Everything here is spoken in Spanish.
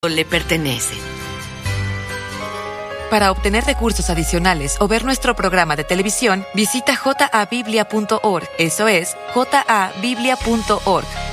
le pertenece. Para obtener recursos adicionales o ver nuestro programa de televisión, visita jabiblia.org. Eso es, jabiblia.org.